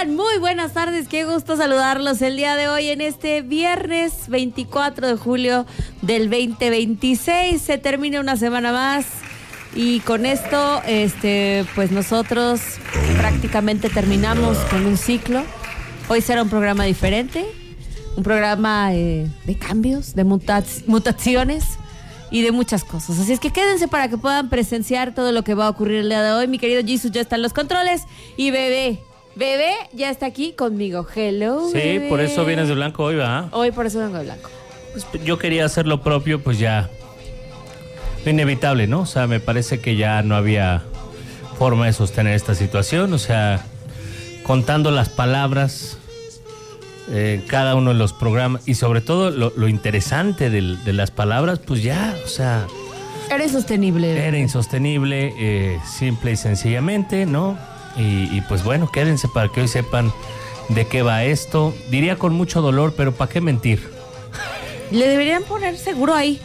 están? Muy buenas tardes, qué gusto saludarlos el día de hoy en este viernes 24 de julio del 2026. Se termina una semana más y con esto, pues nosotros prácticamente terminamos con un ciclo. Hoy será un programa diferente, un programa de cambios, de mutaciones y de muchas cosas. Así es que quédense para que puedan presenciar todo lo que va a ocurrir el día de hoy. Mi querido Jesus ya está en los controles y Bebé ya está aquí conmigo. Hello, Sí, bebé. por eso vienes de blanco hoy, ¿verdad? Hoy por eso vengo de blanco. Pues yo quería hacer lo propio, pues ya. Lo inevitable, ¿no? O sea, me parece que ya no había forma de sostener esta situación. O sea, contando las palabras cada uno de los programas y sobre todo lo interesante de las palabras, pues ya, o sea... Era insostenible. Era insostenible, simple y sencillamente, ¿no? Y pues bueno, quédense para que hoy sepan de qué va esto. Diría con mucho dolor, pero ¿para qué mentir? Le deberían poner seguro ahí.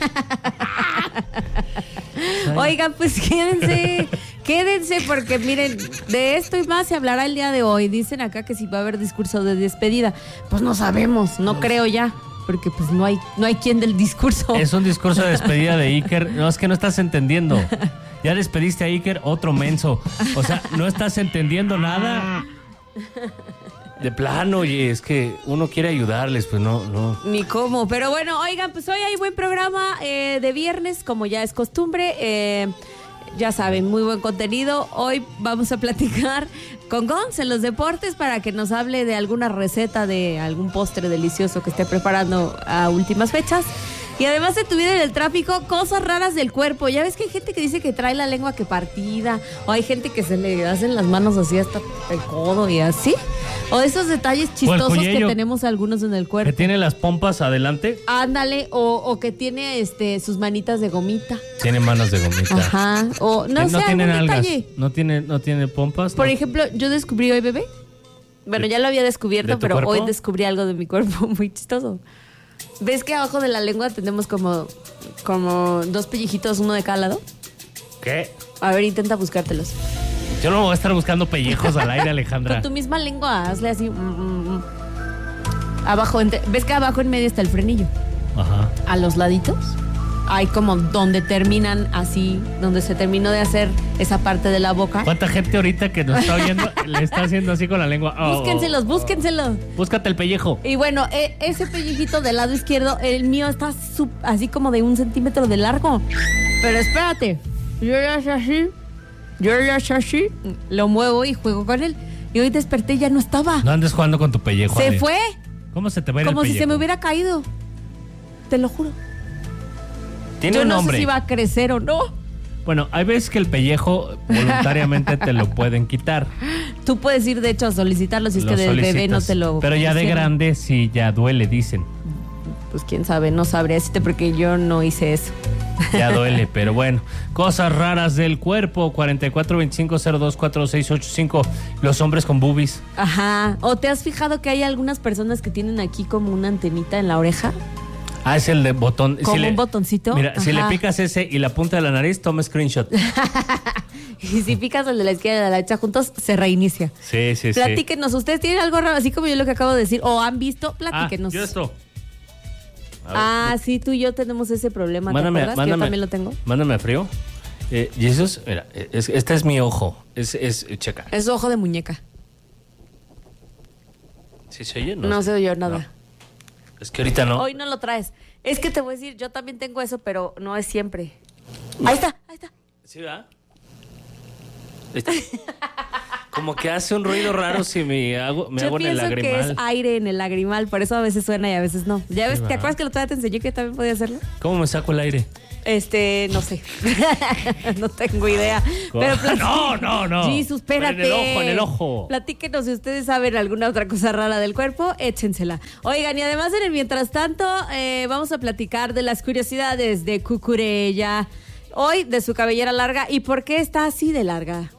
Oigan, pues quédense porque miren, de esto y más se hablará el día de hoy. Dicen acá que si va a haber discurso de despedida. Pues no sabemos, no creo ya, porque pues no hay quien del discurso. Es un discurso de despedida de Iker. No, es que no estás entendiendo. Ya despediste a Iker, otro menso. O sea, no estás entendiendo nada. De plano, oye, es que uno quiere ayudarles, pues no. Ni cómo, pero bueno, oigan, pues hoy hay buen programa de viernes, como ya es costumbre. Ya saben, muy buen contenido. Hoy vamos a platicar con Gonz en los deportes para que nos hable de alguna receta de algún postre delicioso que esté preparando a últimas fechas. Y además de tu vida en el tráfico, cosas raras del cuerpo. Ya ves que hay gente que dice que trae la lengua que partida, o hay gente que se le hacen las manos así hasta el codo y así. O esos detalles chistosos que tenemos algunos en el cuerpo. Que tiene las pompas adelante. Ándale, o que tiene sus manitas de gomita. Tiene manos de gomita. Ajá. O no sé, tiene algún nalgas. detalle. No tiene pompas. Por no. ejemplo, yo descubrí hoy, Bebé. Bueno, ya lo había descubierto, pero cuerpo? hoy descubrí algo de mi cuerpo muy chistoso. ¿Ves que abajo de la lengua tenemos como dos pellejitos, uno de cada lado? ¿Qué? A ver, intenta buscártelos. Yo no voy a estar buscando pellejos al aire, Alejandra. Con tu misma lengua, hazle así. Abajo, ¿ves que abajo en medio está el frenillo? Ajá. A los laditos hay como donde terminan así, donde se terminó de hacer esa parte de la boca. ¿Cuánta gente ahorita que nos está oyendo le está haciendo así con la lengua? Búsquenselos. Búscate el pellejo. Y bueno, ese pellejito del lado izquierdo, el mío está así como de 1 centímetro de largo. Pero espérate, yo le hago así, lo muevo y juego con él. Y hoy desperté y ya no estaba. No andes jugando con tu pellejo. Se Ale. fue. ¿Cómo se te va a ir Como el si pellejo? se me hubiera caído. Te lo juro. Tiene Yo un no nombre. sé si va a crecer o no. Bueno, hay veces que el pellejo voluntariamente te lo pueden quitar. Tú puedes ir, de hecho, a solicitarlo si es Lo que de bebé solicitas. no te lo... Pero ya de pusieron. grande sí ya duele, dicen. Pues quién sabe, no sabría decirte porque yo no hice eso. Ya duele, pero bueno. Cosas raras del cuerpo. 4425024685. Los hombres con boobies. Ajá. ¿O te has fijado que hay algunas personas que tienen aquí como una antenita en la oreja? Ah, es el de botón. Como un botoncito. Mira, si le Ajá. picas ese y la punta de la nariz, toma screenshot. Y si picas el de la izquierda y el de la derecha juntos, se reinicia. Sí. Platíquenos, ¿ustedes tienen algo raro así como yo lo que acabo de decir? ¿O han visto? Platíquenos. Yo esto. Sí, tú y yo tenemos ese problema, ¿te acuerdas? Que yo también lo tengo. Mándame a frío. Jesús, mira, este es mi ojo. Checa. Es su ojo de muñeca. ¿Sí se oye? No se oyó nada. No. Es que ahorita no. Hoy no lo traes. Es que te voy a decir, yo también tengo eso, pero no es siempre. Ahí está. ¿Sí, verdad? Como que hace un ruido raro si me hago en el Yo pienso lagrimal. que es aire en el lagrimal, por eso a veces suena y a veces no. ¿Ya ves? ¿Te acuerdas que la otra vez te enseñé que también podía hacerlo? ¿Cómo me saco el aire? No sé. No tengo idea. Pero No. Jesus, espérate. En el ojo. Platíquenos si ustedes saben alguna otra cosa rara del cuerpo, échensela. Oigan, y además en el mientras tanto, vamos a platicar de las curiosidades de Cucurella. Hoy de su cabellera larga y por qué está así de larga.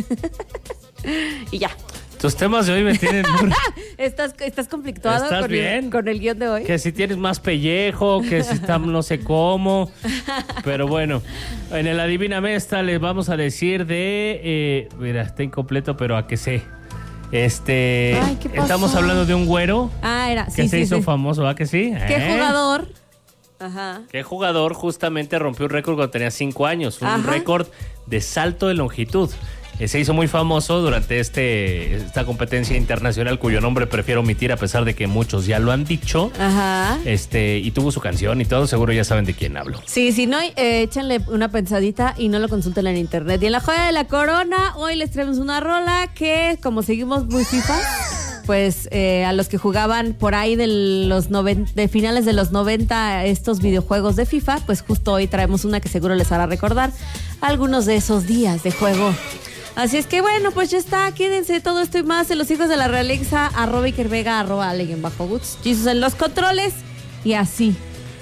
Y ya. Tus temas de hoy me tienen... ¿Estás conflictuado ¿Estás bien? con el guión de hoy? Que si tienes más pellejo, que si está no sé cómo. Pero bueno, en el Adivíname esta les vamos a decir de... mira, está incompleto, pero a que sé. Ay, ¿qué pasó? Estamos hablando de un güero que se hizo famoso, ¿va que sí? ¿Qué jugador? Ajá. ¿Qué jugador justamente rompió un récord cuando tenía 5 años? Un récord de salto de longitud. Se hizo muy famoso durante esta competencia internacional cuyo nombre prefiero omitir a pesar de que muchos ya lo han dicho. Ajá. Y tuvo su canción y todo, seguro ya saben de quién hablo. Sí, si no, échenle una pensadita y no lo consulten en internet. Y en la joya de la corona, hoy les traemos una rola que, como seguimos muy FIFA, pues a los que jugaban por ahí de finales de los 90 estos videojuegos de FIFA, pues justo hoy traemos una que seguro les hará recordar algunos de esos días de juego. Así es que bueno, pues ya está, quédense todo esto y más en Los Hijos de la Realiza, @IkerVega, @Ale_Goods, Jesus en los controles, y así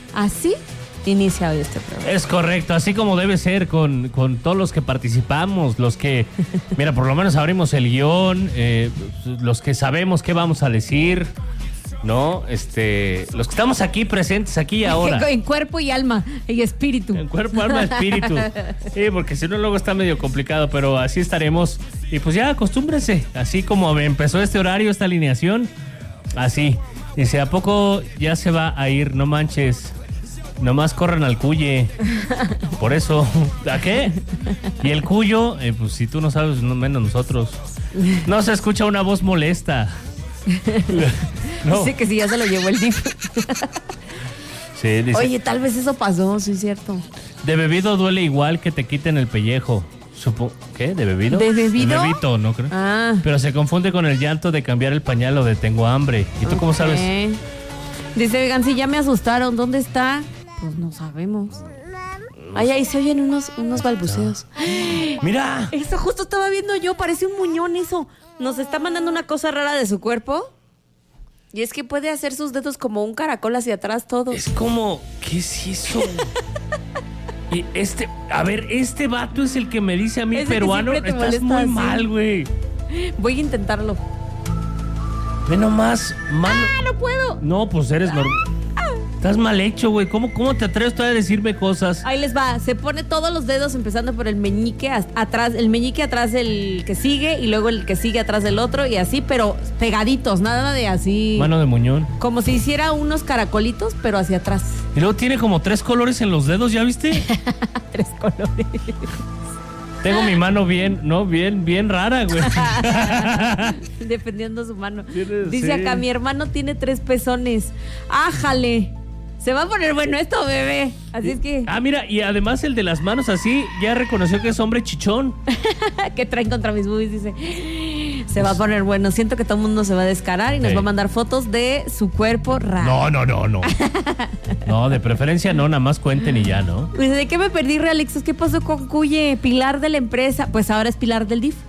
inicia hoy este programa. Es correcto, así como debe ser con todos los que participamos, los que, mira, por lo menos abrimos el guión, los que sabemos qué vamos a decir, ¿no? Los que estamos aquí presentes, aquí y ahora. En cuerpo y alma y espíritu. En cuerpo, alma, espíritu. Sí, porque si no luego está medio complicado, pero así estaremos. Y pues ya acostúmbrense, así como empezó este horario, esta alineación, así. Dice, ¿a poco ya se va a ir? No manches. Nomás corran al cuye. Por eso. ¿A qué? Y el cuyo, pues si tú no sabes, no menos nosotros. No se escucha una voz molesta. No. Dice que si ya se lo llevó el DIF. Sí, dice, oye, tal vez eso pasó, sí es cierto. De bebido duele igual que te quiten el pellejo. ¿Qué? ¿De bebido? ¿De bebido? De bebito, ¿no creo? Ah. Pero se confunde con el llanto de cambiar el pañal o de tengo hambre. ¿Y tú cómo sabes? Dice, oigan, si ya me asustaron, ¿dónde está? Pues no sabemos. Ay, ahí se oyen unos balbuceos. ¡Mira! Eso justo estaba viendo yo, parece un muñón eso. Nos está mandando una cosa rara de su cuerpo. Y es que puede hacer sus dedos como un caracol hacia atrás todos. Es como, ¿qué es eso? Y este vato es el que me dice a mí, ese peruano, estás muy mal, güey. Voy a intentarlo. Ve nomás, mano. ¡Ah, no puedo! No, pues eres normal. Estás mal hecho, güey. ¿Cómo te atreves todavía a decirme cosas? Ahí les va. Se pone todos los dedos empezando por el meñique atrás, el meñique atrás del que sigue y luego el que sigue atrás del otro y así, pero pegaditos, nada de así. Mano de muñón. Como si hiciera unos caracolitos, pero hacia atrás. Y luego tiene como 3 colores en los dedos, ¿ya viste? 3 colores. Tengo mi mano bien rara, güey. Defendiendo su mano. Dice sí. Acá, mi hermano tiene 3 pezones. ¡Ájale! Se va a poner bueno esto, bebé. Así es que... Ah, mira, y además el de las manos así, ya reconoció que es hombre chichón. que traen contra mis boobies, dice. Se va a poner bueno. Siento que todo el mundo se va a descarar y nos va a mandar fotos de su cuerpo raro. No. No, de preferencia no, nada más cuenten y ya, ¿no? ¿De qué me perdí, Realixos? ¿Qué pasó con Cuye? Pilar de la empresa. Pues ahora es Pilar del DIF.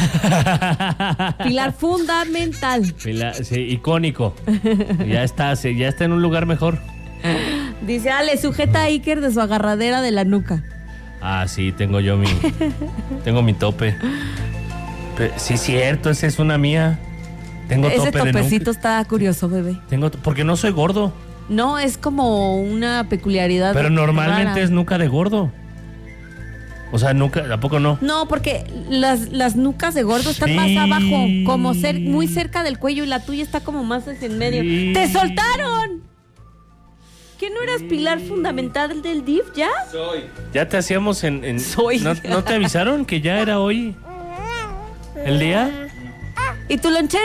Pilar fundamental. Pilar, sí, icónico. Ya está en un lugar mejor. Dice, Ale, sujeta a Iker de su agarradera de la nuca. Ah, sí, tengo mi tope. Pero, sí, cierto, esa es una mía. Tengo ese tope de nuca. Ese topecito está curioso, bebé. Porque no soy gordo. No, es como una peculiaridad. Pero normalmente rara. es nuca de gordo. O sea, nuca, ¿a poco no? No, porque las nucas de gordo están más abajo, como muy cerca del cuello, y la tuya está como más hacia en medio. Sí. ¡Te soltaron! ¿Qué no eras Pilar fundamental del DIF ya? Soy. Ya te hacíamos en... Soy. ¿No te avisaron que ya era hoy el día? ¿Y tu lonchera?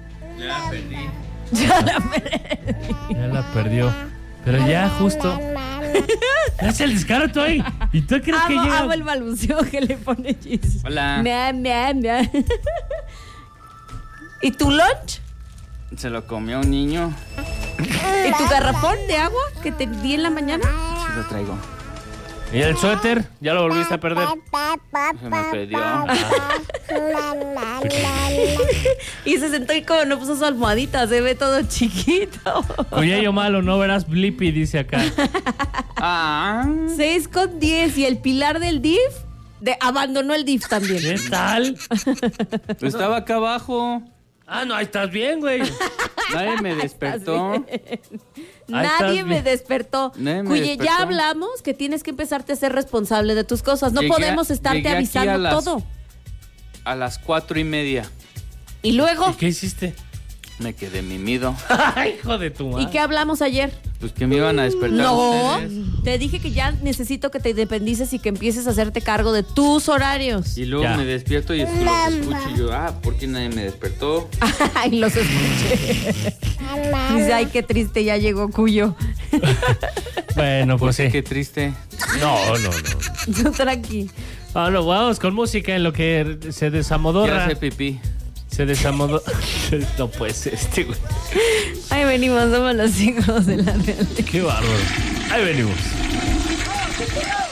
Ya la perdió. Pero ya justo... Es el descaro, Toy. ¿Y tú crees que llega? Amo el balbuceo que le pone Jesus. Hola. Mea. ¿Y tu lunch? Se lo comió un niño. ¿Y tu garrafón de agua que te di en la mañana? Sí lo traigo. ¿Y el suéter? ¿Ya lo volviste a perder? Se me perdió. Y se sentó y como no puso su almohadita, se ve todo chiquito. Cuyello malo, no verás Blippi, dice acá. 6:10 y el Pilar del DIF abandonó el DIF también. ¿Qué tal? Estaba acá abajo. Ah, no, ahí estás bien, güey. Nadie me despertó. Nadie me desperttó. Ya hablamos que tienes que empezarte a ser responsable de tus cosas. No podemos estarte avisando todo. A las 4:30. Y luego, ¿Y qué hiciste? Me quedé mimido. Hijo de tu madre. ¿y qué hablamos ayer? Pues que me iban a despertar No, ustedes. te dije que ya necesito que te independices y que empieces a hacerte cargo de tus horarios. Y luego Ya. me despierto y los escucho y yo, ¿por qué nadie me despertó? Ay, los escuché. Dice, ay, qué triste, ya llegó Cuyo. Bueno, pues sí. Qué triste. No. Tú tranqui. Bueno, vamos con música en lo que se Ya desamodorra. hace pipí. Se desamodó. No puede ser este, güey. Ahí venimos, somos los hijos de la realidad. Qué bárbaro. Ahí venimos.